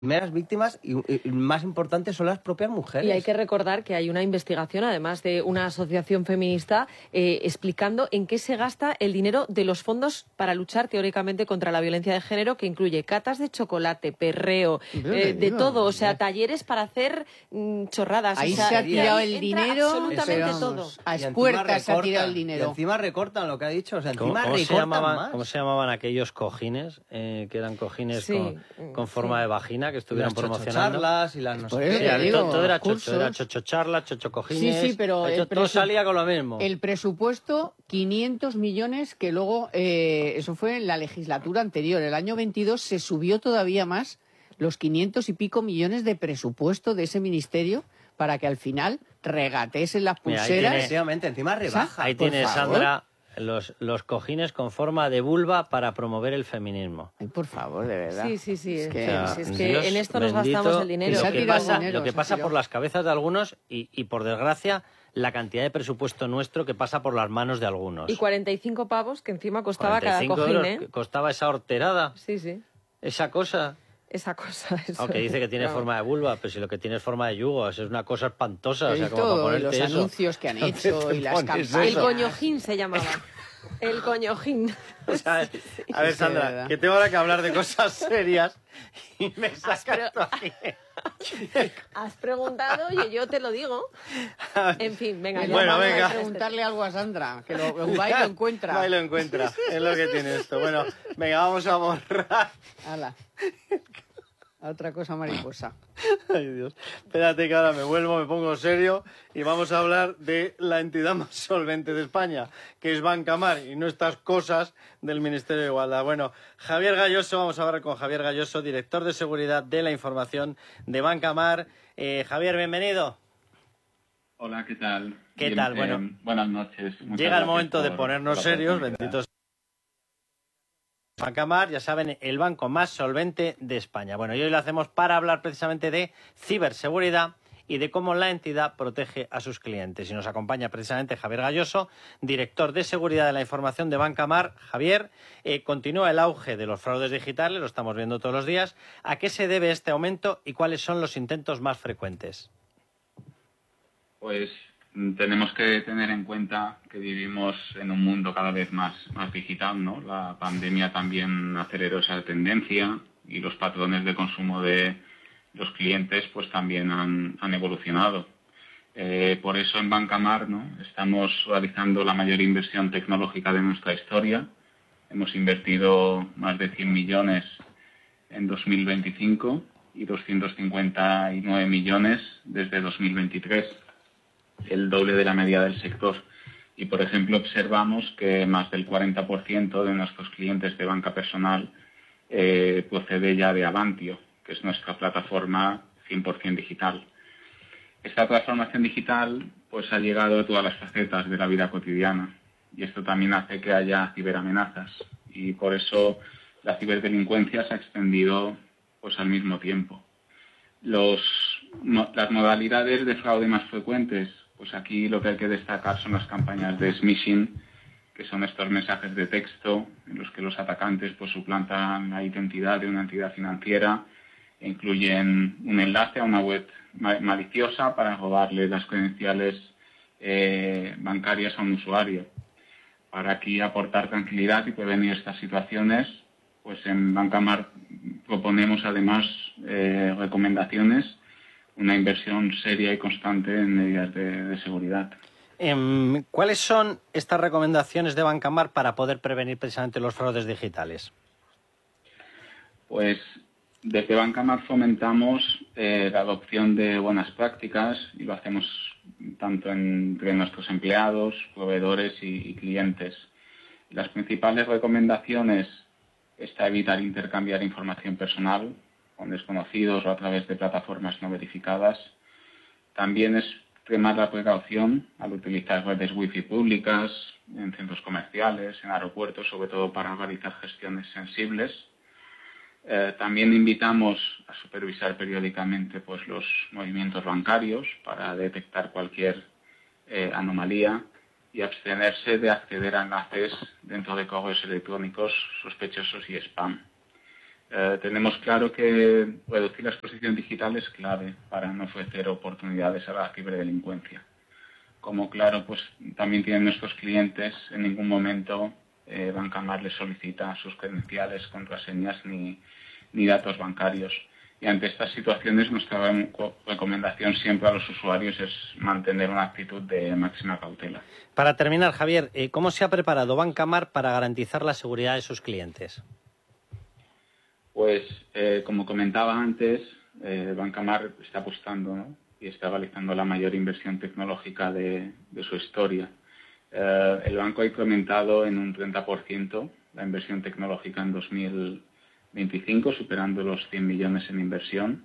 primeras víctimas y más importantes son las propias mujeres. Y hay que recordar que hay una investigación, además de una asociación feminista, explicando en qué se gasta el dinero de los fondos para luchar teóricamente contra la violencia de género, que incluye catas de chocolate, perreo, de todo, o sea, talleres para hacer chorradas. Ahí o sea, se ha tirado el entra dinero, absolutamente todo. A expuertas se ha tirado el dinero. Y encima recortan lo que ha dicho, o sea, encima ¿Cómo recortan se llamaban aquellos cojines? Que eran cojines con forma de vagina, que estuvieran promocionando. Charlas y las no sé qué. Todo era chocho, era chocho charlas, chocho cojines. Sí, pero todo salía con lo mismo. El presupuesto, 500 millones, que luego, eso fue en la legislatura anterior. El año 22 se subió todavía más los 500 y pico millones de presupuesto de ese ministerio para que al final regatesen las pulseras. Efectivamente, encima rebaja. Ahí tienes, Sandra, los cojines con forma de vulva para promover el feminismo. Ay, por favor, de verdad. Sí. Es que Dios en esto nos bendito, gastamos el dinero. Lo que pasa por las cabezas de algunos y por desgracia, la cantidad de presupuesto nuestro que pasa por las manos de algunos. Y 45 pavos que encima costaba cada cojín, euros costaba esa horterada. Sí. Esa cosa. Aunque dice que tiene forma de vulva, pero si lo que tiene es forma de yugo, es una cosa espantosa. O sea, como para ponerte los eso. anuncios que han hecho y las campañas. El coñojín se llamaba. El coñojín. O sea, a ver, Sandra, que tengo ahora que hablar de cosas serias y me sacas tú aquí. Has preguntado y yo te lo digo. En fin, venga. Vamos a preguntarle algo a Sandra, que va y lo encuentra. Va y lo encuentra, es lo que tiene esto. Bueno, venga, vamos a borrar. Hala. Otra cosa mariposa. Ay, Dios. Espérate que ahora me pongo serio y vamos a hablar de la entidad más solvente de España, que es Bancamar, y no estas cosas del Ministerio de Igualdad. Bueno, Javier Galloso, vamos a hablar con Javier Galloso, director de Seguridad de la Información de Bancamar. Javier, bienvenido. Hola, ¿qué tal? ¿Qué tal? Bueno, buenas noches. Llega el momento de ponernos serios, benditos. Bancamar, ya saben, el banco más solvente de España. Bueno, y hoy lo hacemos para hablar precisamente de ciberseguridad y de cómo la entidad protege a sus clientes. Y nos acompaña precisamente Javier Galloso, director de Seguridad de la Información de Bancamar. Javier, continúa el auge de los fraudes digitales, lo estamos viendo todos los días. ¿A qué se debe este aumento y cuáles son los intentos más frecuentes? Pues tenemos que tener en cuenta que vivimos en un mundo cada vez más digital, ¿no? La pandemia también aceleró esa tendencia y los patrones de consumo de los clientes pues también han evolucionado. Por eso en Bancamar, ¿no?, estamos realizando la mayor inversión tecnológica de nuestra historia. Hemos invertido más de 100 millones en 2025 y 259 millones desde 2023. El doble de la media del sector. Y, por ejemplo, observamos que más del 40% de nuestros clientes de banca personal procede ya de Avantio, que es nuestra plataforma 100% digital. Esta transformación digital pues ha llegado a todas las facetas de la vida cotidiana y esto también hace que haya ciberamenazas y por eso la ciberdelincuencia se ha extendido pues al mismo tiempo. Las modalidades de fraude más frecuentes, pues aquí lo que hay que destacar son las campañas de smishing, que son estos mensajes de texto en los que los atacantes pues suplantan la identidad de una entidad financiera e incluyen un enlace a una web maliciosa para robarle las credenciales bancarias a un usuario. Para aquí aportar tranquilidad y prevenir estas situaciones, pues en Bancamar proponemos además recomendaciones, una inversión seria y constante en medidas de seguridad. ¿Cuáles son estas recomendaciones de Bancamar para poder prevenir precisamente los fraudes digitales? Pues desde Bancamar fomentamos la adopción de buenas prácticas y lo hacemos tanto entre nuestros empleados, proveedores y clientes. Las principales recomendaciones está evitar intercambiar información personal con desconocidos o a través de plataformas no verificadas. También es extremar la precaución al utilizar redes wifi públicas en centros comerciales, en aeropuertos, sobre todo para realizar gestiones sensibles. También invitamos a supervisar periódicamente pues, los movimientos bancarios para detectar cualquier anomalía y abstenerse de acceder a enlaces dentro de correos electrónicos sospechosos y spam. Tenemos claro que reducir la exposición digital es clave para no ofrecer oportunidades a la ciberdelincuencia. Como claro, pues también tienen nuestros clientes, en ningún momento Bancamar les solicita sus credenciales, contraseñas ni datos bancarios. Y ante estas situaciones nuestra recomendación siempre a los usuarios es mantener una actitud de máxima cautela. Para terminar, Javier, ¿cómo se ha preparado Bancamar para garantizar la seguridad de sus clientes? Pues, como comentaba antes, Bancamar está apostando, ¿no?, y está realizando la mayor inversión tecnológica de su historia. El banco ha incrementado en un 30% la inversión tecnológica en 2025, superando los 100 millones en inversión,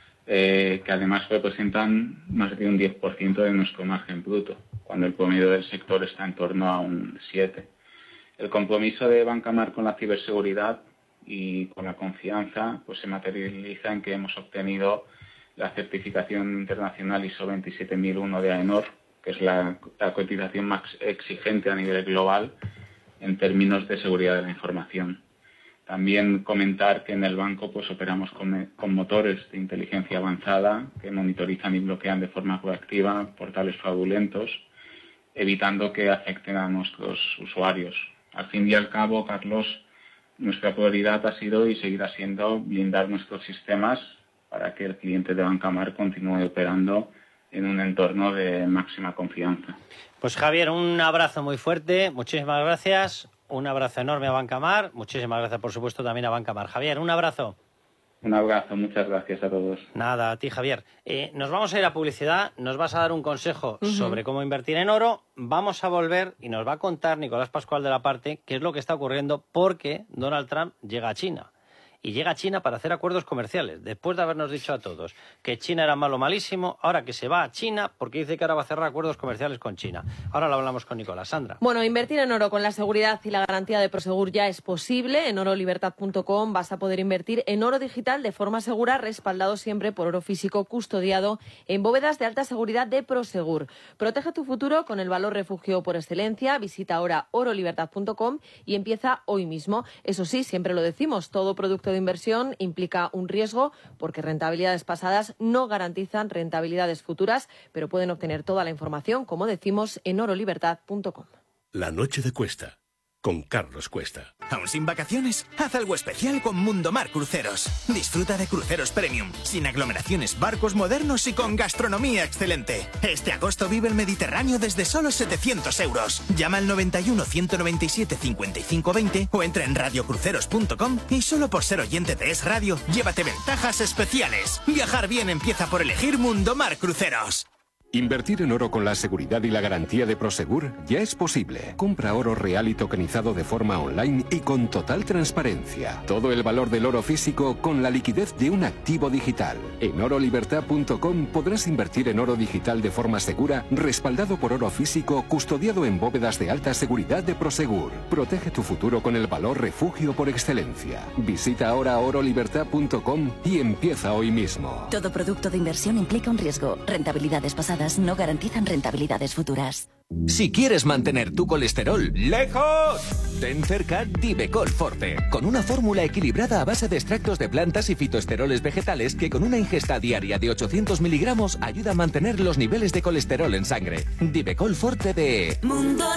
que además representan más de un 10% de nuestro margen bruto, cuando el promedio del sector está en torno a un 7%. El compromiso de Bancamar con la ciberseguridad y con la confianza pues se materializa en que hemos obtenido la certificación internacional ISO 27001 de AENOR, que es la cotización más exigente a nivel global en términos de seguridad de la información. También comentar que en el banco pues operamos con motores de inteligencia avanzada que monitorizan y bloquean de forma proactiva portales fraudulentos, evitando que afecten a nuestros usuarios. Al fin y al cabo, Carlos, nuestra prioridad ha sido y seguirá siendo blindar nuestros sistemas para que el cliente de Bancamar continúe operando en un entorno de máxima confianza. Pues Javier, un abrazo muy fuerte, muchísimas gracias, un abrazo enorme a Bancamar, muchísimas gracias por supuesto también a Bancamar. Javier, un abrazo. Un abrazo, muchas gracias a todos. Nada, a ti Javier. Nos vamos a ir a publicidad, nos vas a dar un consejo sobre cómo invertir en oro, vamos a volver y nos va a contar Nicolás Pascual de la Parte qué es lo que está ocurriendo porque Donald Trump llega a China. Y llega a China para hacer acuerdos comerciales, después de habernos dicho a todos que China era malo, malísimo, ahora que se va a China porque dice que ahora va a cerrar acuerdos comerciales con China. Ahora lo hablamos con Nicolás. Sandra. Bueno, invertir en oro con la seguridad y la garantía de Prosegur ya es posible. En orolibertad.com vas a poder invertir en oro digital de forma segura, respaldado siempre por oro físico custodiado en bóvedas de alta seguridad de Prosegur. Protege tu futuro con el valor refugio por excelencia. Visita ahora orolibertad.com y empieza hoy mismo. Eso sí, siempre lo decimos, todo producto de inversión implica un riesgo porque rentabilidades pasadas no garantizan rentabilidades futuras, pero pueden obtener toda la información, como decimos, en orolibertad.com. La noche de Cuesta, con Carlos Cuesta. ¿Aún sin vacaciones? Haz algo especial con Mundomar Cruceros. Disfruta de cruceros premium, sin aglomeraciones, barcos modernos y con gastronomía excelente. Este agosto vive el Mediterráneo desde solo 700 euros. Llama al 91 197 55 20 o entra en radiocruceros.com y solo por ser oyente de Es Radio, llévate ventajas especiales. Viajar bien empieza por elegir Mundomar Cruceros. Invertir en oro con la seguridad y la garantía de Prosegur ya es posible. Compra oro real y tokenizado de forma online y con total transparencia. Todo el valor del oro físico con la liquidez de un activo digital. En orolibertad.com podrás invertir en oro digital de forma segura, respaldado por oro físico, custodiado en bóvedas de alta seguridad de Prosegur. Protege tu futuro con el valor refugio por excelencia. Visita ahora orolibertad.com y empieza hoy mismo. Todo producto de inversión implica un riesgo. Rentabilidades pasadas no garantizan rentabilidades futuras. Si quieres mantener tu colesterol lejos, ten cerca Divecol Forte, con una fórmula equilibrada a base de extractos de plantas y fitoesteroles vegetales que con una ingesta diaria de 800 miligramos ayuda a mantener los niveles de colesterol en sangre. Divecol Forte de Mundo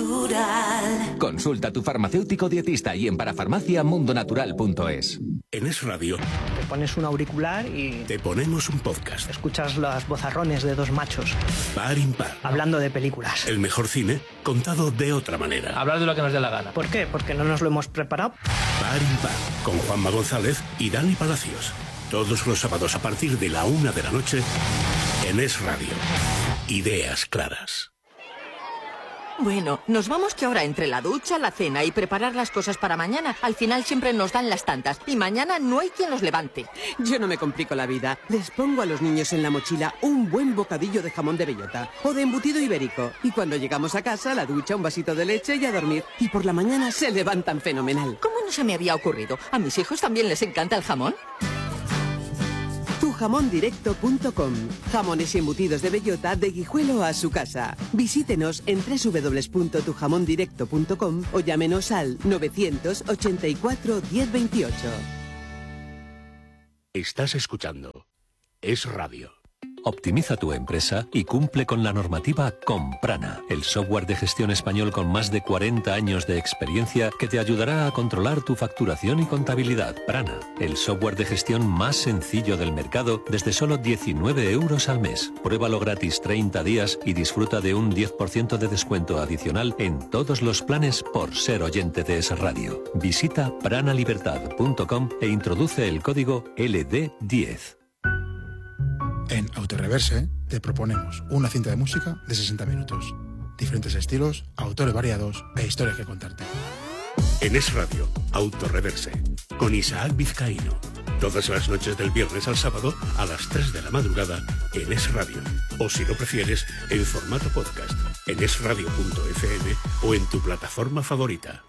Natural. Consulta a tu farmacéutico dietista y en parafarmacia mundonatural.es. En Es Radio te pones un auricular y te ponemos un podcast. Escuchas los vozarrones de dos machos Par impar. hablando de películas. El mejor cine contado de otra manera. Hablar de lo que nos dé la gana. ¿Por qué? Porque no nos lo hemos preparado. Par impar, con Juanma González y Dani Palacios. Todos los sábados a partir de la 1 de la noche en Es Radio. Ideas claras. Bueno, nos vamos que ahora entre la ducha, la cena y preparar las cosas para mañana, al final siempre nos dan las tantas y mañana no hay quien los levante. Yo no me complico la vida. Les pongo a los niños en la mochila un buen bocadillo de jamón de bellota o de embutido ibérico. Y cuando llegamos a casa, la ducha, un vasito de leche y a dormir. Y por la mañana se levantan fenomenal. ¿Cómo no se me había ocurrido? ¿A mis hijos también les encanta el jamón? Tujamondirecto.com. Jamones y embutidos de bellota de Guijuelo a su casa. Visítenos en www.tujamondirecto.com o llámenos al 984 1028. Estás escuchando Es Radio. Optimiza tu empresa y cumple con la normativa con Prana, el software de gestión español con más de 40 años de experiencia que te ayudará a controlar tu facturación y contabilidad. Prana, el software de gestión más sencillo del mercado desde solo 19 euros al mes. Pruébalo gratis 30 días y disfruta de un 10% de descuento adicional en todos los planes por ser oyente de Es Radio. Visita pranalibertad.com e introduce el código LD10. En Autoreverse te proponemos una cinta de música de 60 minutos. Diferentes estilos, autores variados e historias que contarte. En Es Radio, Autoreverse, con Isaac Vizcaíno. Todas las noches del viernes al sábado a las 3 de la madrugada en Es Radio. O si lo prefieres, en formato podcast, en esradio.fm o en tu plataforma favorita.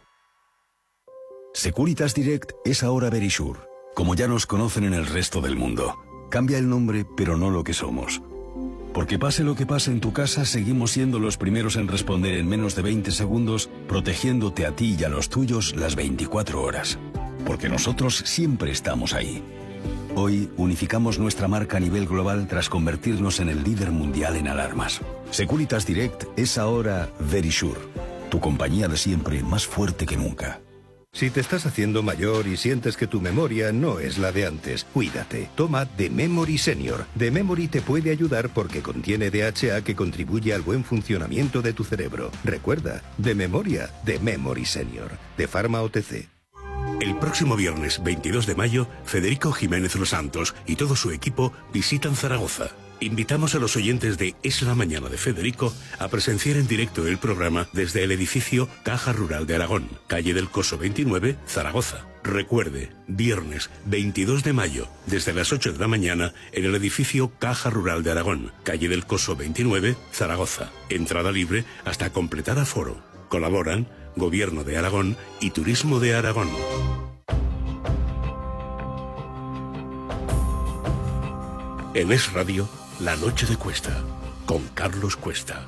Securitas Direct es ahora Verisure, como ya nos conocen en el resto del mundo. Cambia el nombre, pero no lo que somos. Porque pase lo que pase en tu casa, seguimos siendo los primeros en responder en menos de 20 segundos, protegiéndote a ti y a los tuyos las 24 horas. Porque nosotros siempre estamos ahí. Hoy unificamos nuestra marca a nivel global tras convertirnos en el líder mundial en alarmas. Securitas Direct es ahora Verisure, tu compañía de siempre más fuerte que nunca. Si te estás haciendo mayor y sientes que tu memoria no es la de antes, cuídate. Toma The Memory Senior. The Memory te puede ayudar porque contiene DHA que contribuye al buen funcionamiento de tu cerebro. Recuerda, de memoria, The Memory Senior, de Pharma OTC. El próximo viernes 22 de mayo, Federico Jiménez Los Santos y todo su equipo visitan Zaragoza. Invitamos a los oyentes de Es la Mañana de Federico a presenciar en directo el programa desde el edificio Caja Rural de Aragón, calle del Coso 29, Zaragoza. Recuerde, viernes 22 de mayo, desde las 8 de la mañana, en el edificio Caja Rural de Aragón, calle del Coso 29, Zaragoza. Entrada libre hasta completar aforo. Colaboran Gobierno de Aragón y Turismo de Aragón. En Es Radio, La Noche de Cuesta, con Carlos Cuesta.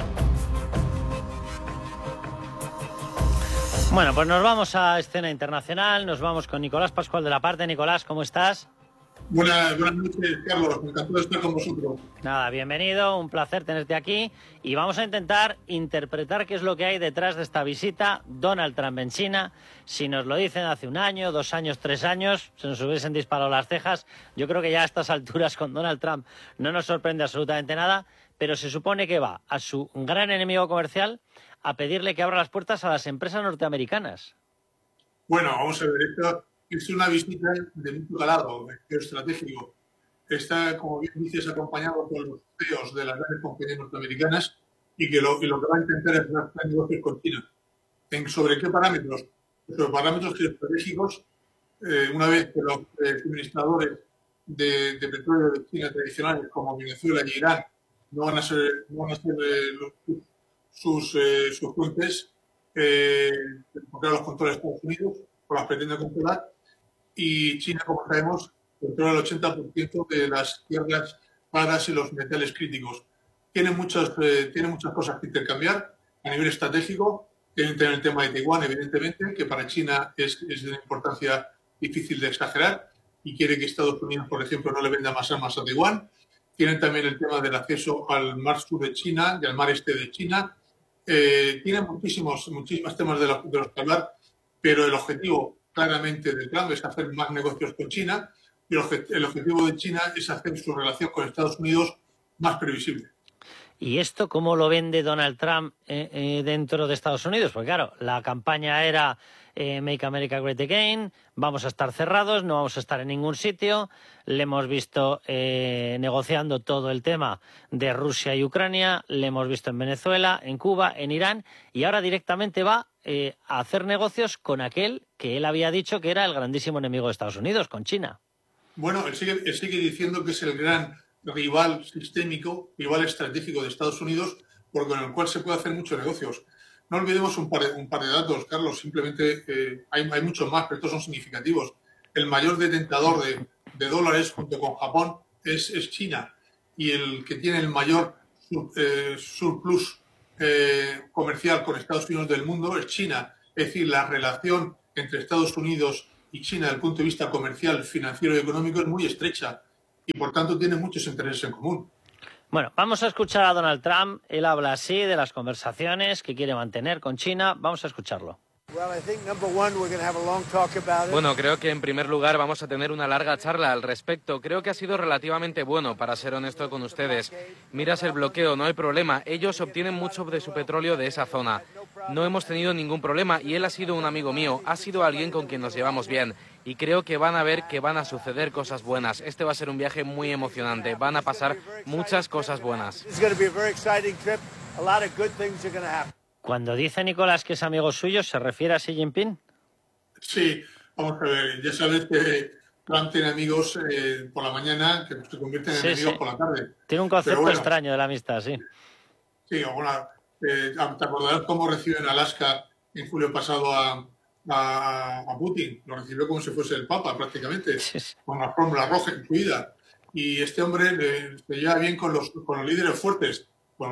Bueno, pues nos vamos a escena internacional, nos vamos con Nicolás Pascual de la Parte. Nicolás, ¿cómo estás? Buenas noches, Carlos. Encantado de estar con vosotros. Nada, bienvenido, un placer tenerte aquí. Y vamos a intentar interpretar qué es lo que hay detrás de esta visita. Donald Trump en China. Si nos lo dicen hace 1 año, 2 años, 3 años, se nos hubiesen disparado las cejas. Yo creo que ya a estas alturas con Donald Trump no nos sorprende absolutamente nada. Pero se supone que va a su gran enemigo comercial a pedirle que abra las puertas a las empresas norteamericanas. Bueno, vamos a ver, esto es una visita de mucho calado geoestratégico. Está, como bien dices, acompañado por los CEOs de las grandes compañías norteamericanas y lo que va a intentar es hacer negocios con China. ¿Sobre qué parámetros? Sobre parámetros geoestratégicos, una vez que los suministradores de petróleo de China tradicionales como Venezuela y Irán no van a ser sus fuentes, porque los controla Estados Unidos, o las pretende controlar, y China, como sabemos, controla el 80% de las tierras raras y los metales críticos. Tiene muchas cosas que intercambiar a nivel estratégico. Tienen el tema de Taiwán, evidentemente, que para China es de una importancia difícil de exagerar y quiere que Estados Unidos, por ejemplo, no le venda más armas a Taiwán. Tienen también el tema del acceso al mar sur de China y al mar este de China. Tienen muchísimos temas de los que hablar, pero el objetivo claramente de Trump es hacer más negocios con China y el objetivo de China es hacer su relación con Estados Unidos más previsible. ¿Y esto cómo lo vende Donald Trump dentro de Estados Unidos? Porque claro, la campaña era Make America Great Again, vamos a estar cerrados, no vamos a estar en ningún sitio. Le hemos visto negociando todo el tema de Rusia y Ucrania, le hemos visto en Venezuela, en Cuba, en Irán, y ahora directamente va a hacer negocios con aquel que él había dicho que era el grandísimo enemigo de Estados Unidos, con China. Bueno, él sigue diciendo que es el gran rival sistémico, rival estratégico de Estados Unidos, con el cual se puede hacer muchos negocios. No olvidemos un par de datos, Carlos, simplemente hay muchos más, pero estos son significativos. El mayor detentador de dólares junto con Japón es China, y el que tiene el mayor surplus comercial con Estados Unidos del mundo es China. Es decir, la relación entre Estados Unidos y China, desde el punto de vista comercial, financiero y económico, es muy estrecha y, por tanto, tiene muchos intereses en común. Bueno, vamos a escuchar a Donald Trump. Él habla así de las conversaciones que quiere mantener con China. Vamos a escucharlo. Bueno, creo que en primer lugar vamos a tener una larga charla al respecto. Creo que ha sido relativamente bueno, para ser honesto con ustedes. Miras el bloqueo, no hay problema. Ellos obtienen mucho de su petróleo de esa zona. No hemos tenido ningún problema y él ha sido un amigo mío, ha sido alguien con quien nos llevamos bien. Y creo que van a ver que van a suceder cosas buenas. Este va a ser un viaje muy emocionante. Van a pasar muchas cosas buenas. Cuando dice Nicolás que es amigo suyo, ¿se refiere a Xi Jinping? Sí, vamos a ver. Ya sabes que Trump tiene amigos por la mañana que se convierten en enemigos por la tarde. Tiene un concepto extraño de la amistad, sí. Sí, bueno, te acordarás cómo recibió en Alaska en julio pasado a Putin. Lo recibió como si fuese el Papa, prácticamente, con la fórmula roja incluida. Y este hombre se lleva bien con los líderes fuertes,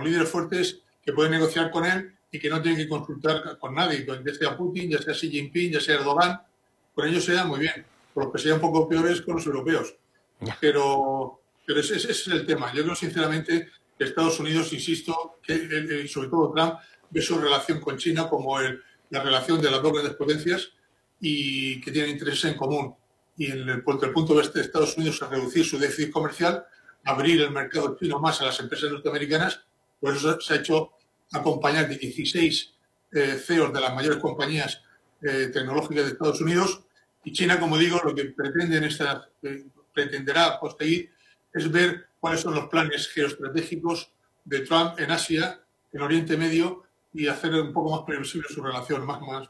que pueden negociar con él y que no tienen que consultar con nadie, ya sea Putin, ya sea Xi Jinping, ya sea Erdogan. Con ellos se llevan muy bien. Con los que se llevan un poco peores con los europeos. Pero ese es el tema. Yo creo, sinceramente, que Estados Unidos, insisto, que sobre todo Trump, ve su relación con China como la relación de las dos grandes potencias y que tienen intereses en común. Y desde el punto de vista de Estados Unidos, a reducir su déficit comercial, abrir el mercado chino más a las empresas norteamericanas, por eso se ha hecho acompañar de 16 CEOs de las mayores compañías tecnológicas de Estados Unidos. Y China, como digo, lo que pretenderá conseguir es ver cuáles son los planes geoestratégicos de Trump en Asia, en Oriente Medio, y hacer un poco más previsible su relación,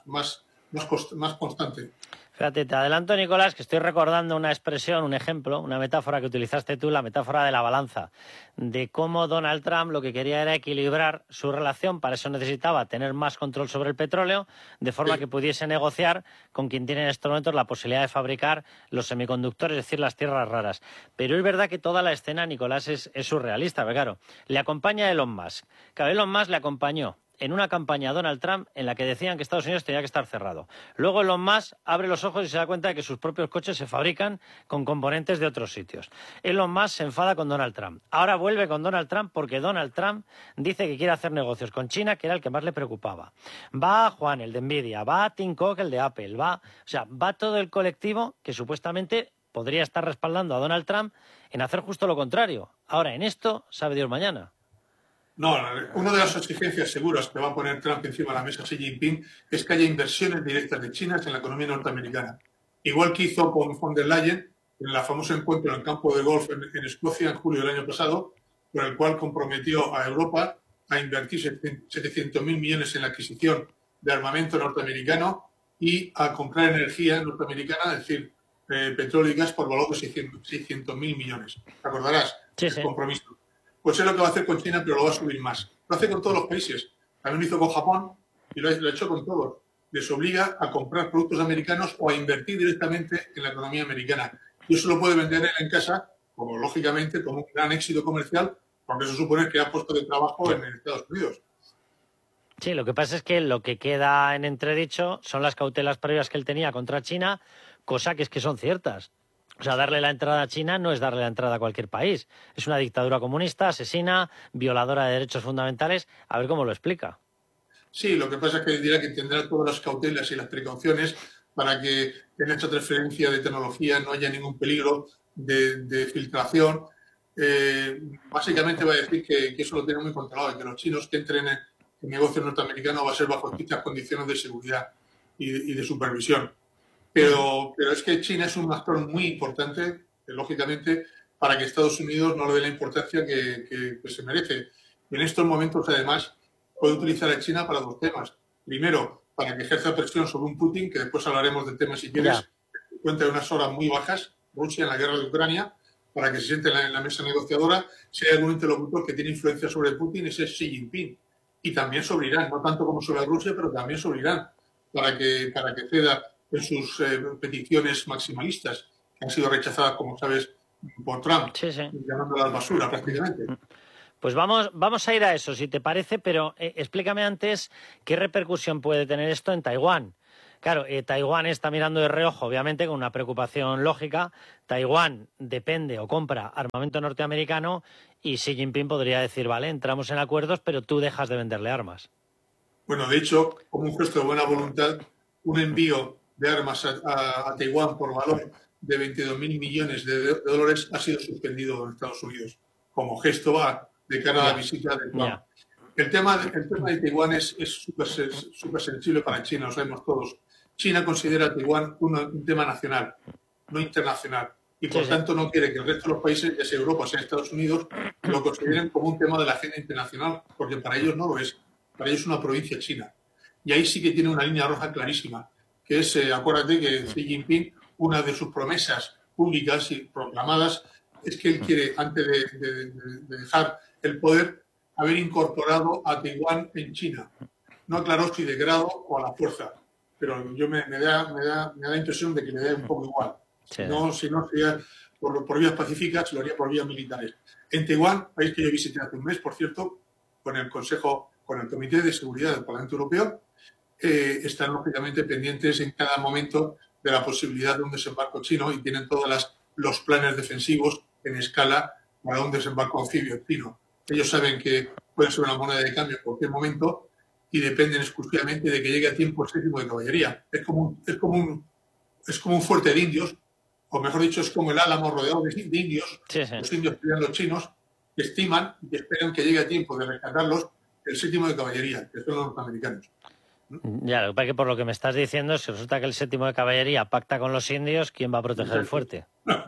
más constante. Fíjate, te adelanto, Nicolás, que estoy recordando una expresión, un ejemplo, una metáfora que utilizaste tú, la metáfora de la balanza, de cómo Donald Trump lo que quería era equilibrar su relación, para eso necesitaba tener más control sobre el petróleo, de forma que pudiese negociar con quien tiene en estos momentos la posibilidad de fabricar los semiconductores, es decir, las tierras raras. Pero es verdad que toda la escena, Nicolás, es surrealista, porque claro, le acompaña Elon Musk. Claro, Elon Musk le acompañó en una campaña a Donald Trump en la que decían que Estados Unidos tenía que estar cerrado. Luego Elon Musk abre los ojos y se da cuenta de que sus propios coches se fabrican con componentes de otros sitios. Elon Musk se enfada con Donald Trump. Ahora vuelve con Donald Trump porque Donald Trump dice que quiere hacer negocios con China, que era el que más le preocupaba. Va Juan, el de Nvidia, va Tim Cook, el de Apple, va todo el colectivo que supuestamente podría estar respaldando a Donald Trump en hacer justo lo contrario. Ahora, en esto sabe Dios mañana. No, una de las exigencias seguras que va a poner Trump encima de la mesa Xi Jinping es que haya inversiones directas de China en la economía norteamericana. Igual que hizo con von der Leyen en el famoso encuentro en el campo de golf en Escocia en julio del año pasado, por el cual comprometió a Europa a invertir 700.000 millones en la adquisición de armamento norteamericano y a comprar energía norteamericana, es decir, petróleo y gas por valor de 600.000 millones. ¿Te acordarás? El compromiso. Pues es lo que va a hacer con China, pero lo va a subir más. Lo hace con todos los países. También lo hizo con Japón y lo ha hecho con todos. Les obliga a comprar productos americanos o a invertir directamente en la economía americana. Y eso lo puede vender él en casa, como lógicamente, como un gran éxito comercial, porque eso supone que ha puesto de trabajo en Estados Unidos. Sí, lo que pasa es que lo que queda en entredicho son las cautelas previas que él tenía contra China, cosa que es que son ciertas. O sea, darle la entrada a China no es darle la entrada a cualquier país. Es una dictadura comunista, asesina, violadora de derechos fundamentales. A ver cómo lo explica. Sí, lo que pasa es que dirá que tendrá todas las cautelas y las precauciones para que en esta transferencia de tecnología no haya ningún peligro de filtración. Básicamente va a decir que eso lo tiene muy controlado y que los chinos que entren en negocios norteamericanos va a ser bajo estrictas condiciones de seguridad y de supervisión. Pero es que China es un actor muy importante, lógicamente, para que Estados Unidos no le dé la importancia que se merece. En estos momentos, además, puede utilizar a China para dos temas. Primero, para que ejerza presión sobre un Putin, que después hablaremos del tema si quieres, cuenta de unas horas muy bajas, Rusia en la guerra de Ucrania, para que se siente en la mesa negociadora. Si hay algún interlocutor que tiene influencia sobre Putin, ese es Xi Jinping. Y también sobre Irán, no tanto como sobre Rusia, pero también sobre Irán, para que ceda en sus peticiones maximalistas, que han sido rechazadas, como sabes, por Trump, llamándolas basura prácticamente. Pues vamos a ir a eso, si te parece, pero explícame antes qué repercusión puede tener esto en Taiwán. Claro, Taiwán está mirando de reojo, obviamente, con una preocupación lógica. Taiwán depende o compra armamento norteamericano y Xi Jinping podría decir, vale, entramos en acuerdos, pero tú dejas de venderle armas. Bueno, de hecho, como un gesto de buena voluntad, un envío de armas a Taiwán por valor de 22.000 millones de dólares ha sido suspendido en Estados Unidos, como gesto de cara a la visita de Trump. El tema de Taiwán es súper sensible para China, lo sabemos todos. China considera a Taiwán un tema nacional, no internacional, y por tanto no quiere que el resto de los países, ya sea Europa o sea Estados Unidos, lo consideren como un tema de la agenda internacional, porque para ellos no lo es. Para ellos es una provincia china. Y ahí sí que tiene una línea roja clarísima, que es, acuérdate que Xi Jinping, una de sus promesas públicas y proclamadas, es que él quiere, antes de dejar el poder, haber incorporado a Taiwán en China. No aclaró si de grado o a la fuerza, pero yo me da la impresión de que le da un poco igual. Sí. Si no sería por vías pacíficas, lo haría por vías militares. En Taiwán, país que yo visité hace un mes, por cierto, con el Comité de Seguridad del Parlamento Europeo, están lógicamente pendientes en cada momento de la posibilidad de un desembarco chino y tienen todos los planes defensivos en escala para un desembarco anfibio chino. Ellos saben que puede ser una moneda de cambio en cualquier momento y dependen exclusivamente de que llegue a tiempo el 7º de caballería. Es como un fuerte de indios, o mejor dicho, es como el Álamo rodeado de indios. Sí. Los indios serían los chinos, que estiman y esperan que llegue a tiempo de rescatarlos el 7º de caballería, que son los norteamericanos. Ya, lo que pasa es que por lo que me estás diciendo, si resulta que el 7º de caballería pacta con los indios, ¿quién va a proteger el fuerte?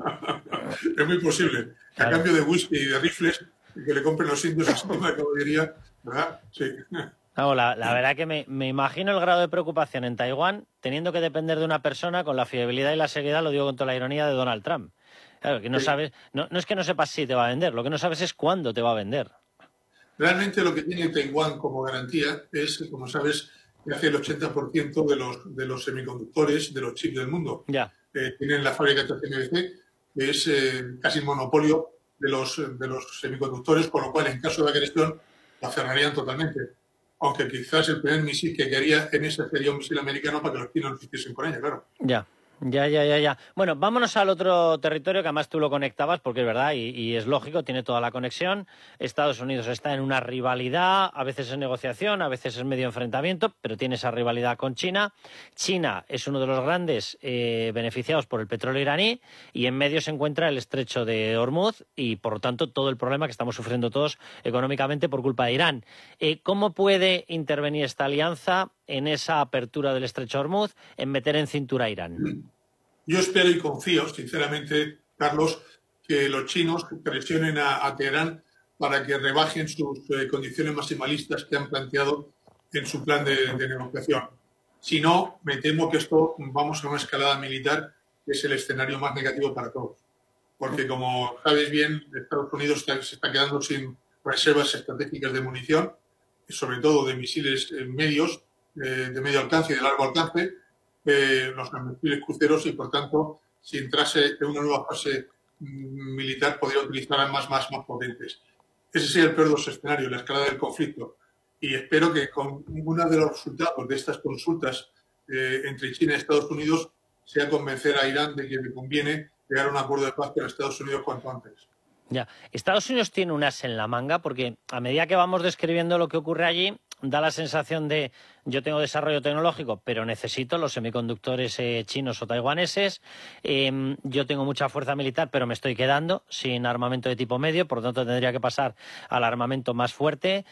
Es muy posible. Claro. A cambio de whisky y de rifles, que le compren los indios al 7º de caballería, ¿verdad? Sí. No, la verdad que me imagino el grado de preocupación en Taiwán teniendo que depender de una persona con la fiabilidad y la seriedad, lo digo con toda la ironía, de Donald Trump. Claro, que no sabes, no es que no sepas si te va a vender, lo que no sabes es cuándo te va a vender. Realmente lo que tiene Taiwán como garantía es, como sabes, que hace el 80% de los semiconductores, de los chips del mundo. Ya. Tienen la fábrica TSMC, que es casi monopolio de los semiconductores, con lo cual, en caso de agresión, la cerrarían totalmente. Aunque quizás el primer misil que haría en ese sería un misil americano para que los chinos no existiesen con ella, claro. Ya. Bueno, vámonos al otro territorio que además tú lo conectabas porque es verdad y es lógico, tiene toda la conexión. Estados Unidos está en una rivalidad, a veces es negociación, a veces es medio enfrentamiento, pero tiene esa rivalidad con China. China es uno de los grandes beneficiados por el petróleo iraní y en medio se encuentra el estrecho de Hormuz y por lo tanto todo el problema que estamos sufriendo todos económicamente por culpa de Irán. ¿Cómo puede intervenir esta alianza en esa apertura del estrecho de Hormuz, en meter en cintura a Irán? Yo espero y confío, sinceramente, Carlos, que los chinos presionen a Teherán para que rebajen sus condiciones maximalistas que han planteado en su plan de negociación. Si no, me temo que vamos a una escalada militar que es el escenario más negativo para todos. Porque, como sabes bien, Estados Unidos se está quedando sin reservas estratégicas de munición, sobre todo de misiles medios, de medio alcance y de largo alcance, los misiles cruceros, y por tanto, si entrase en una nueva fase militar, podría utilizar armas más potentes. Ese sería el peor de los escenarios, la escalada del conflicto. Y espero que con uno de los resultados de estas consultas entre China y Estados Unidos sea convencer a Irán de que le conviene llegar a un acuerdo de paz con Estados Unidos cuanto antes. Ya, Estados Unidos tiene un as en la manga porque a medida que vamos describiendo lo que ocurre allí, da la sensación de yo tengo desarrollo tecnológico, pero necesito los semiconductores chinos o taiwaneses. Yo tengo mucha fuerza militar, pero me estoy quedando sin armamento de tipo medio, por lo tanto tendría que pasar al armamento más fuerte.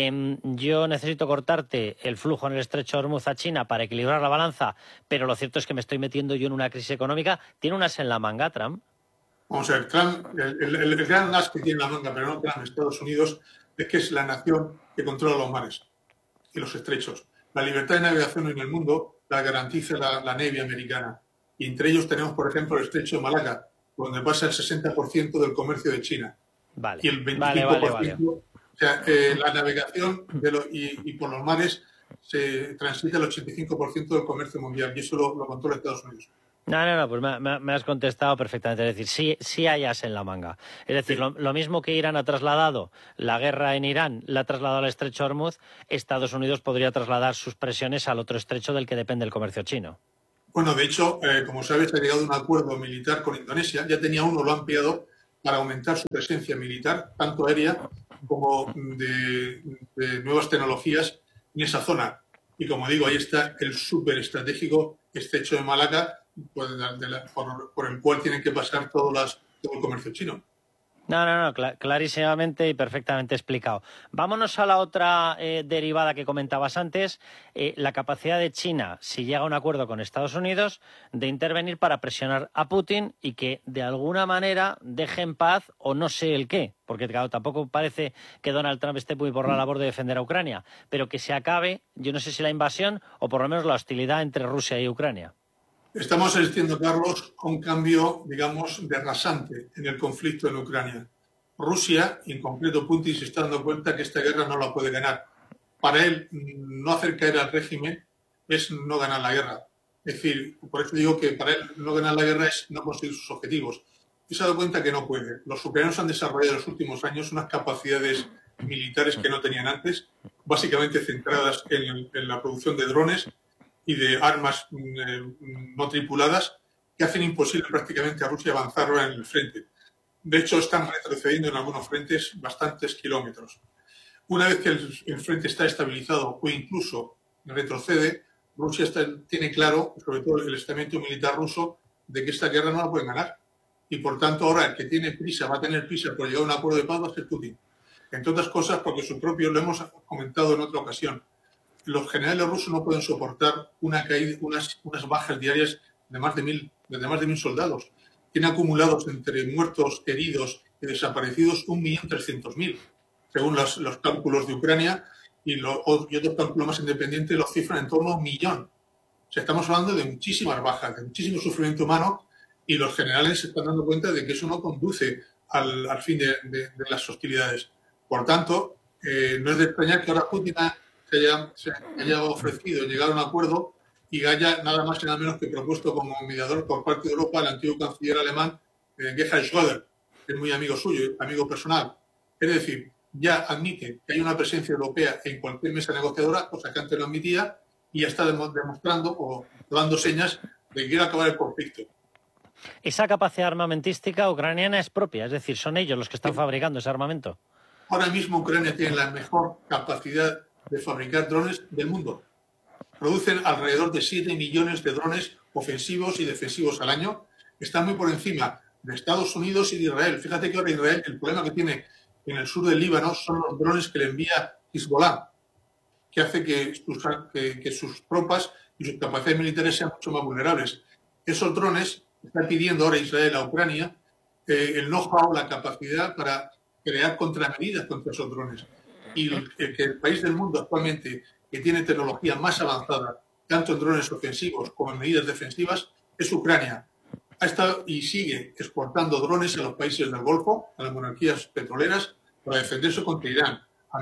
Yo necesito cortarte el flujo en el estrecho de Hormuz a China para equilibrar la balanza, pero lo cierto es que me estoy metiendo yo en una crisis económica. ¿Tiene un as en la manga, Trump? Vamos a ver, Trump, el gran as que tiene en la manga, pero no Trump, Estados Unidos, es que es la nación que controla los mares y los estrechos. La libertad de navegación en el mundo la garantiza la Navy americana. Y entre ellos tenemos, por ejemplo, el estrecho de Malaca, donde pasa el 60% del comercio de China. Vale. Y el 25%, vale. O sea, la navegación y por los mares se transita el 85% del comercio mundial, y eso lo controla Estados Unidos. No, pues me has contestado perfectamente. Es decir, sí hay as en la manga. Es decir, lo mismo que Irán ha trasladado la guerra en Irán, la ha trasladado al estrecho de Hormuz, Estados Unidos podría trasladar sus presiones al otro estrecho del que depende el comercio chino. Bueno, de hecho, como sabes, ha llegado a un acuerdo militar con Indonesia. Ya tenía uno, lo ha ampliado para aumentar su presencia militar, tanto aérea como de nuevas tecnologías en esa zona. Y como digo, ahí está el súper estratégico estrecho de Malaca, por el cual tienen que pasar todo el comercio chino. No, clarísimamente y perfectamente explicado. Vámonos a la otra derivada que comentabas antes, la capacidad de China, si llega a un acuerdo con Estados Unidos, de intervenir para presionar a Putin y que de alguna manera deje en paz o no sé el qué, porque claro, tampoco parece que Donald Trump esté muy por la labor de defender a Ucrania, pero que se acabe, yo no sé si la invasión o por lo menos la hostilidad entre Rusia y Ucrania. Estamos asistiendo, Carlos, a un cambio, digamos, de rasante en el conflicto en Ucrania. Rusia, y en concreto Putin, se está dando cuenta que esta guerra no la puede ganar. Para él, no hacer caer al régimen es no ganar la guerra. Es decir, por eso digo que para él no ganar la guerra es no conseguir sus objetivos. Y se ha dado cuenta que no puede. Los ucranianos han desarrollado en los últimos años unas capacidades militares que no tenían antes, básicamente centradas en la producción de drones y de armas no tripuladas que hacen imposible prácticamente a Rusia avanzar ahora en el frente. De hecho, están retrocediendo en algunos frentes bastantes kilómetros. Una vez que el frente está estabilizado o incluso retrocede, Rusia tiene claro, sobre todo el estamento militar ruso, de que esta guerra no la pueden ganar. Y por tanto, ahora el que tiene prisa, va a tener prisa por llegar a un acuerdo de paz, va a ser Putin. Entre otras cosas, porque su propio, lo hemos comentado en otra ocasión, los generales rusos no pueden soportar una caída, unas bajas diarias de más de 1.000 soldados. Tienen acumulados entre muertos, heridos y desaparecidos 1.300.000, según los cálculos de Ucrania, y otros cálculos más independientes los cifran en torno a 1.000.000. O sea, estamos hablando de muchísimas bajas, de muchísimo sufrimiento humano, y los generales se están dando cuenta de que eso no conduce al fin de las hostilidades. Por tanto, no es de extrañar que ahora Putin se haya ofrecido llegar a un acuerdo y haya nada más y nada menos que propuesto como mediador por parte de Europa al antiguo canciller alemán Gerhard Schröder, que es muy amigo suyo, amigo personal. Es decir, ya admite que hay una presencia europea en cualquier mesa negociadora, cosa que antes no admitía, y ya está demostrando o dando señas de que quiere acabar el conflicto. Esa capacidad armamentística ucraniana es propia, es decir, son ellos los que están fabricando ese armamento. Ahora mismo Ucrania tiene la mejor capacidad de fabricar drones del mundo. Producen alrededor de 7 millones de drones ofensivos y defensivos al año. Están muy por encima de Estados Unidos y de Israel. Fíjate que ahora Israel, el problema que tiene en el sur del Líbano son los drones que le envía Hezbollah, que hace que sus tropas y sus capacidades militares sean mucho más vulnerables. Esos drones están pidiendo ahora Israel a Ucrania el know-how, la capacidad para crear contramedidas contra esos drones. Y que el país del mundo actualmente que tiene tecnología más avanzada, tanto en drones ofensivos como en medidas defensivas, es Ucrania. Ha estado y sigue exportando drones a los países del Golfo, a las monarquías petroleras, para defenderse contra Irán,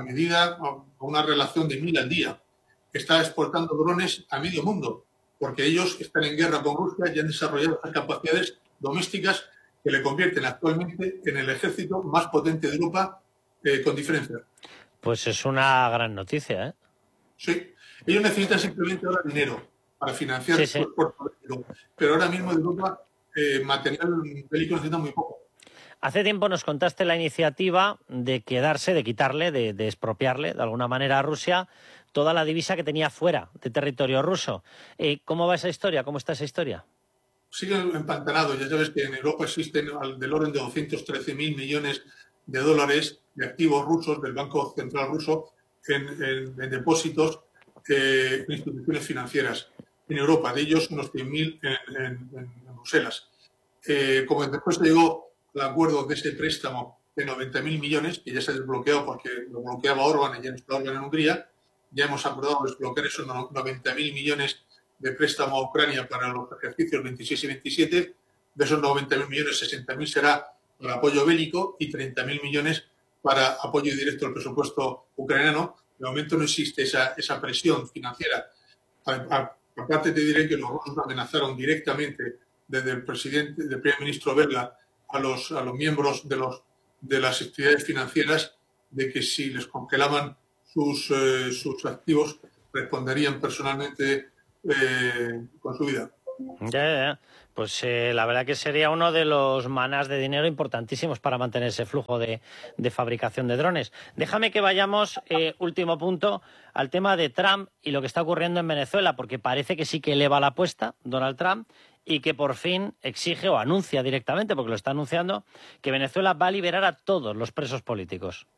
a una relación de 1.000 al día. Está exportando drones a medio mundo, porque ellos están en guerra con Rusia y han desarrollado esas capacidades domésticas que le convierten actualmente en el ejército más potente de Europa, con diferencia. Pues es una gran noticia, ¿eh? Sí. Ellos necesitan simplemente ahora dinero para financiar su esfuerzo bélico. Pero ahora mismo de Europa material bélico necesita muy poco. Hace tiempo nos contaste la iniciativa de quedarse, de quitarle, de expropiarle de alguna manera a Rusia toda la divisa que tenía fuera de territorio ruso. ¿Cómo va esa historia? ¿Cómo está esa historia? Sigue empantanado. Ya sabes que en Europa existen del orden de 213.000 millones de dólares de activos rusos del Banco Central ruso en depósitos en instituciones financieras en Europa. De ellos, unos 100.000 en Bruselas. Como después llegó el acuerdo de ese préstamo de 90.000 millones, que ya se ha desbloqueado porque lo bloqueaba Orbán y ya no está Orbán en Hungría, ya hemos acordado desbloquear esos 90.000 millones de préstamo a Ucrania para los ejercicios 26 y 27. De esos 90.000 millones, 60.000 será para apoyo bélico y 30.000 millones para apoyo directo al presupuesto ucraniano. De momento no existe esa presión financiera. Aparte te diré que los rusos amenazaron directamente desde el presidente, del primer ministro belga a los miembros de las entidades financieras, de que si les congelaban sus activos responderían personalmente con su vida. Ya. Pues la verdad que sería uno de los manás de dinero importantísimos para mantener ese flujo de fabricación de drones. Déjame que vayamos, último punto, al tema de Trump y lo que está ocurriendo en Venezuela, porque parece que sí que eleva la apuesta Donald Trump y que por fin exige o anuncia directamente, porque lo está anunciando, que Venezuela va a liberar a todos los presos políticos.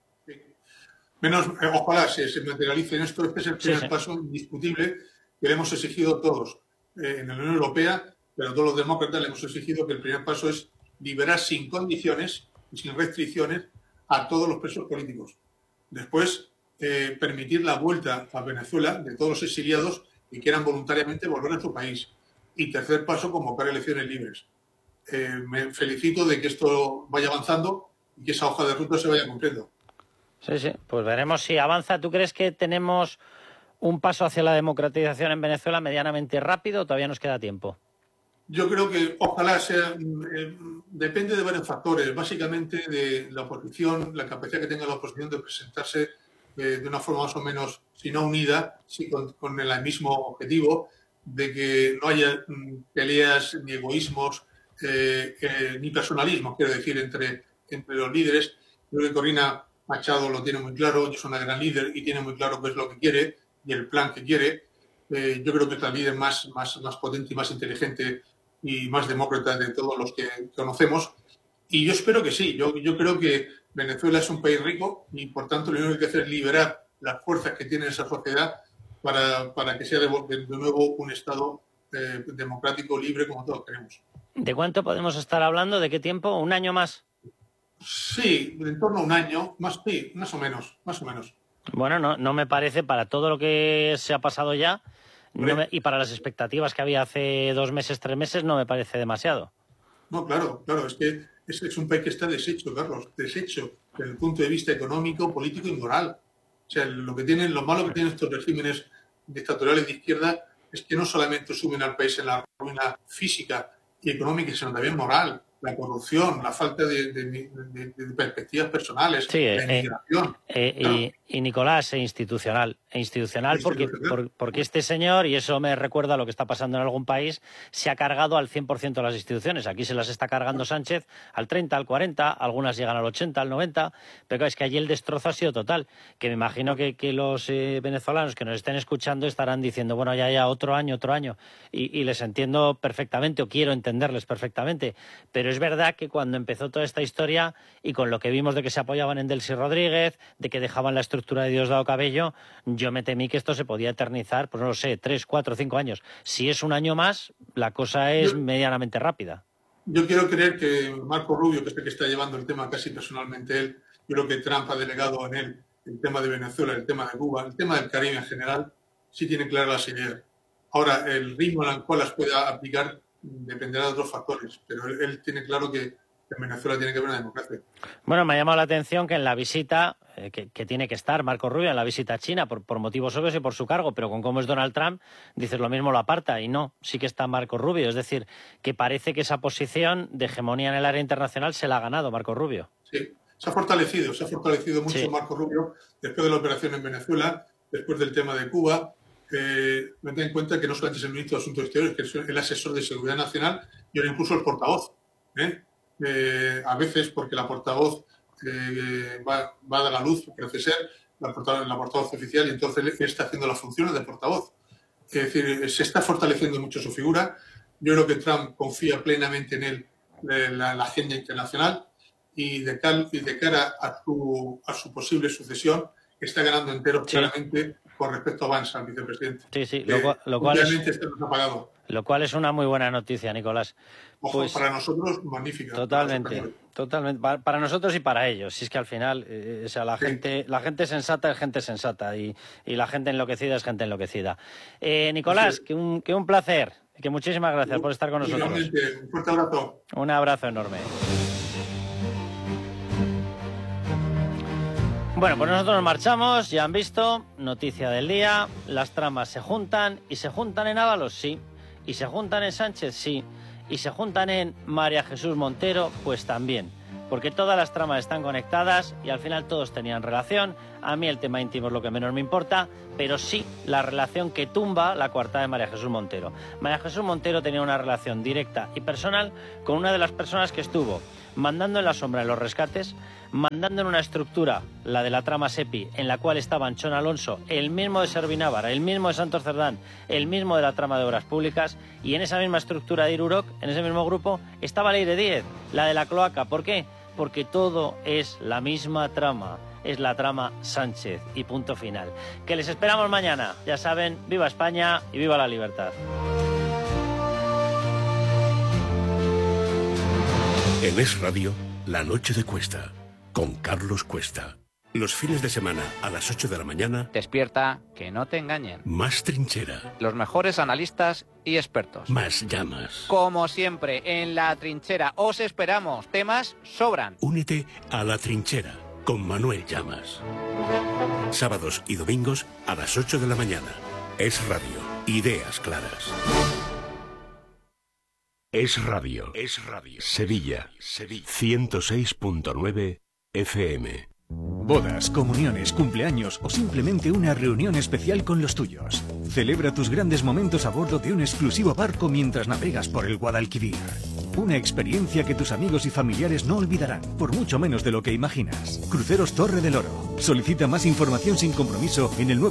Ojalá se materialice en esto. Este es el primer paso indiscutible que le hemos exigido todos en la Unión Europea, pero todos los demócratas le hemos exigido que el primer paso es liberar sin condiciones y sin restricciones a todos los presos políticos. Después, permitir la vuelta a Venezuela de todos los exiliados que quieran voluntariamente volver a su país. Y tercer paso, convocar elecciones libres. Me felicito de que esto vaya avanzando y que esa hoja de ruta se vaya cumpliendo. Sí, pues veremos si avanza. ¿Tú crees que tenemos un paso hacia la democratización en Venezuela medianamente rápido o todavía nos queda tiempo? Yo creo que ojalá sea, depende de varios factores, básicamente de la oposición, la capacidad que tenga la oposición de presentarse de una forma más o menos, si no unida, sí con el mismo objetivo, de que no haya peleas ni egoísmos ni personalismo, quiero decir, entre los líderes. Yo creo que Corina Machado lo tiene muy claro, es una gran líder y tiene muy claro qué es lo que quiere y el plan que quiere. Yo creo que es la líder más potente y más inteligente y más demócrata de todos los que conocemos. Y yo espero que sí. Yo creo que Venezuela es un país rico y, por tanto, lo único que hay que hacer es liberar las fuerzas que tiene esa sociedad para que sea de nuevo un Estado democrático, libre, como todos queremos. ¿De cuánto podemos estar hablando? ¿De qué tiempo? ¿Un año más? Sí, en torno a un año, más o menos. Bueno, no me parece, para todo lo que se ha pasado ya, y para las expectativas que había hace 2 meses, 3 meses, no me parece demasiado. No, claro, es que es un país que está deshecho, Carlos, deshecho desde el punto de vista económico, político y moral. O sea, lo malo que tienen estos regímenes dictatoriales de izquierda es que no solamente sumen al país en la ruina física y económica, sino también moral. La corrupción, la falta de perspectivas personales, la inmigración. Y Nicolás, institucional porque este señor, y eso me recuerda a lo que está pasando en algún país, se ha cargado al 100% de las instituciones. Aquí se las está cargando Sánchez al 30, al 40, algunas llegan al 80, al 90, pero es que allí el destrozo ha sido total, que me imagino que los venezolanos que nos estén escuchando estarán diciendo, bueno, ya otro año, y les entiendo perfectamente, o quiero entenderles perfectamente, pero es verdad que cuando empezó toda esta historia y con lo que vimos de que se apoyaban en Delcy Rodríguez, de que dejaban la estructura de Diosdado Cabello, yo me temí que esto se podía eternizar, pues no lo sé, 3, 4, 5 años. Si es un año más, la cosa es medianamente rápida. Yo quiero creer que Marco Rubio, que es el que está llevando el tema casi personalmente él, yo creo que Trump ha delegado en él el tema de Venezuela, el tema de Cuba, el tema del Caribe en general, sí tiene claras las ideas. Ahora, el ritmo en el cual las pueda aplicar dependerá de otros factores, pero él tiene claro que en Venezuela tiene que haber una democracia. Bueno, me ha llamado la atención que en la visita, que tiene que estar Marco Rubio en la visita a China por motivos obvios y por su cargo, pero con cómo es Donald Trump, dices lo mismo lo aparta, y no, sí que está Marco Rubio. Es decir, que parece que esa posición de hegemonía en el área internacional se la ha ganado Marco Rubio. Sí, se ha fortalecido mucho sí. Marco Rubio después de la operación en Venezuela, después del tema de Cuba. Ten en cuenta que no solamente es el ministro de Asuntos Exteriores, que es el asesor de Seguridad Nacional y ahora incluso el portavoz. A veces, porque la portavoz va a dar la luz, parece ser, la portavoz oficial, y entonces él está haciendo las funciones de portavoz. Es decir, se está fortaleciendo mucho su figura. Yo creo que Trump confía plenamente en él, la agenda internacional, y de cara a su posible sucesión, está ganando enteros claramente con respecto a Vance, al vicepresidente. Sí, lo cual lo cual es una muy buena noticia, Nicolás. Ojo, pues, para nosotros, magnífica. Totalmente. Para nosotros y para ellos. Si es que al final, la gente sensata es gente sensata y la gente enloquecida es gente enloquecida. Nicolás, que un placer. Que muchísimas gracias por estar con nosotros. Un fuerte abrazo. Un abrazo enorme. Bueno, pues nosotros nos marchamos, ya han visto, noticia del día, las tramas se juntan, y se juntan en Ábalos, sí, y se juntan en Sánchez, sí, y se juntan en María Jesús Montero, pues también. Porque todas las tramas están conectadas y al final todos tenían relación. A mí el tema íntimo es lo que menos me importa, pero sí la relación que tumba la coartada de María Jesús Montero. María Jesús Montero tenía una relación directa y personal con una de las personas que estuvo mandando en la sombra en los rescates, mandando en una estructura, la de la trama SEPI, en la cual estaban Chon Alonso, el mismo de Servinávar, el mismo de Santos Cerdán, el mismo de la trama de Obras Públicas, y en esa misma estructura de Iruroc, en ese mismo grupo, estaba Leire Díez, la de la cloaca. ¿Por qué? Porque todo es la misma trama, es la trama Sánchez y punto final. Que les esperamos mañana, ya saben, viva España y viva la libertad. En Es Radio, La Noche de Cuesta, con Carlos Cuesta. Los fines de semana a las 8 de la mañana. Despierta, que no te engañen. Más trinchera. Los mejores analistas y expertos. Más llamas. Como siempre, en La Trinchera os esperamos. Temas sobran. Únete a La Trinchera con Manuel Llamas. Sábados y domingos a las 8 de la mañana. Es Radio. Ideas claras. Es Radio. Es Radio. Sevilla. 106.9 FM. Bodas, comuniones, cumpleaños o simplemente una reunión especial con los tuyos. Celebra tus grandes momentos a bordo de un exclusivo barco mientras navegas por el Guadalquivir. Una experiencia que tus amigos y familiares no olvidarán, por mucho menos de lo que imaginas. Cruceros Torre del Oro. Solicita más información sin compromiso en el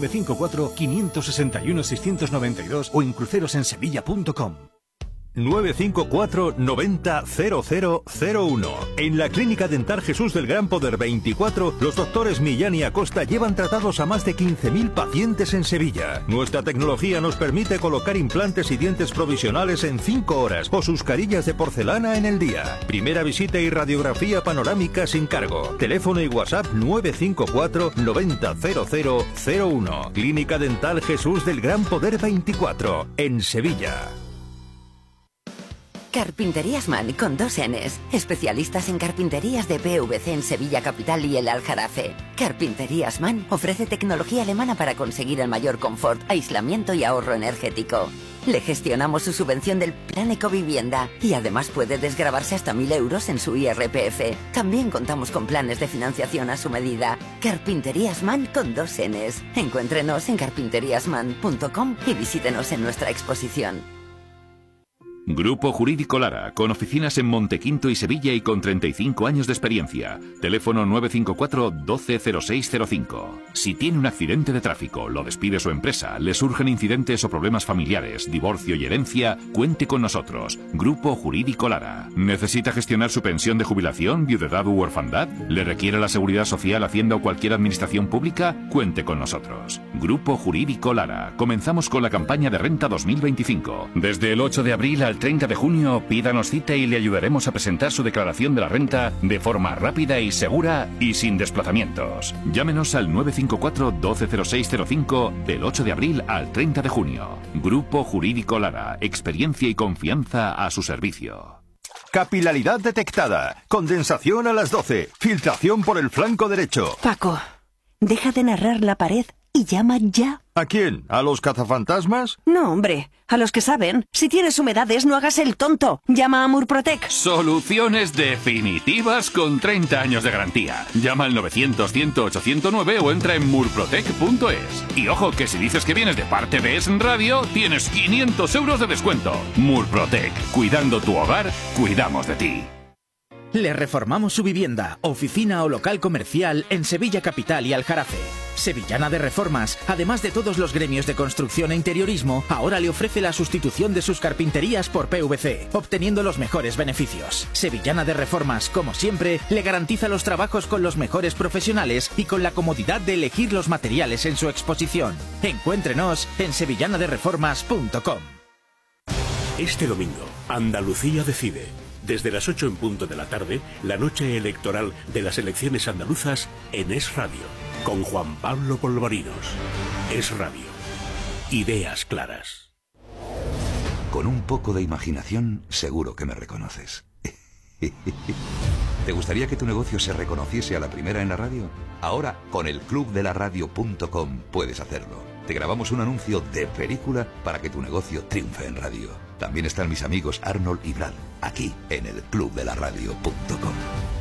954-561-692 o en crucerosensevilla.com. 954 90 0001. En la Clínica Dental Jesús del Gran Poder 24, los doctores Millán y Acosta llevan tratados a más de 15.000 pacientes en Sevilla. Nuestra tecnología nos permite colocar implantes y dientes provisionales en 5 horas o sus carillas de porcelana en el día. Primera visita y radiografía panorámica sin cargo. Teléfono y WhatsApp 954 90 0001. Clínica Dental Jesús del Gran Poder 24, en Sevilla. Carpinterías Man, con 2 Ns. Especialistas en carpinterías de PVC en Sevilla Capital y el Aljarafe. Carpinterías Man ofrece tecnología alemana para conseguir el mayor confort, aislamiento y ahorro energético. Le gestionamos su subvención del Plan Ecovivienda y además puede desgravarse hasta 1.000 euros en su IRPF. También contamos con planes de financiación a su medida. Carpinterías Man con 2 Ns. Encuéntrenos en carpinteriasman.com y visítenos en nuestra exposición. Grupo Jurídico Lara, con oficinas en Montequinto y Sevilla y con 35 años de experiencia. Teléfono 954 120605. Si tiene un accidente de tráfico, lo despide su empresa, le surgen incidentes o problemas familiares, divorcio y herencia, cuente con nosotros. Grupo Jurídico Lara. ¿Necesita gestionar su pensión de jubilación, viudedad u orfandad? ¿Le requiere la Seguridad Social, Hacienda o cualquier administración pública? Cuente con nosotros. Grupo Jurídico Lara. Comenzamos con la campaña de renta 2025. Desde el 8 de abril al 30 de junio, pídanos cita y le ayudaremos a presentar su declaración de la renta de forma rápida y segura y sin desplazamientos. Llámenos al 954 120605 del 8 de abril al 30 de junio. Grupo Jurídico Lara. Experiencia y confianza a su servicio. Capilaridad detectada. Condensación a las 12. Filtración por el flanco derecho. Paco, deja de narrar la pared y llama ya. ¿A quién? ¿A los cazafantasmas? No, hombre, a los que saben. Si tienes humedades, no hagas el tonto. Llama a Murprotec. Soluciones definitivas con 30 años de garantía. Llama al 900-108-109 o entra en murprotec.es. Y ojo, que si dices que vienes de parte de Es Radio, tienes 500 euros de descuento. Murprotec. Cuidando tu hogar, cuidamos de ti. Le reformamos su vivienda, oficina o local comercial en Sevilla Capital y Aljarafe. Sevillana de Reformas, además de todos los gremios de construcción e interiorismo, ahora le ofrece la sustitución de sus carpinterías por PVC, obteniendo los mejores beneficios. Sevillana de Reformas, como siempre, le garantiza los trabajos con los mejores profesionales y con la comodidad de elegir los materiales en su exposición. Encuéntrenos en sevillanadereformas.com. Este domingo, Andalucía decide. Desde las 8 en punto de la tarde, la noche electoral de las elecciones andaluzas en Es Radio, con Juan Pablo Polvorinos. Es Radio. Ideas claras. Con un poco de imaginación, seguro que me reconoces. ¿Te gustaría que tu negocio se reconociese a la primera en la radio? Ahora, con el clubdelaradio.com puedes hacerlo. Te grabamos un anuncio de película para que tu negocio triunfe en radio. También están mis amigos Arnold y Brad, aquí en el clubdelaradio.com.